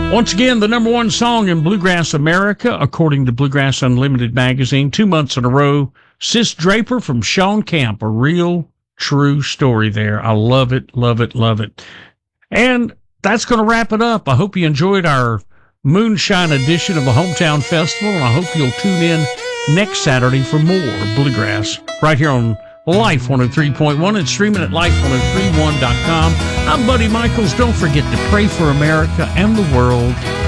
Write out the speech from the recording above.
Once again, the number one song in Bluegrass America, according to Bluegrass Unlimited magazine, 2 months in a row. Sis Draper from Shawn Camp, a real, true story there. I love it, love it, love it. And that's going to wrap it up. I hope you enjoyed our Moonshine edition of the Hometown Festival, and I hope you'll tune in next Saturday for more Bluegrass right here on Life 103.1 and streaming at life1031.com. I'm Buddy Michaels. Don't forget to pray for America and the world.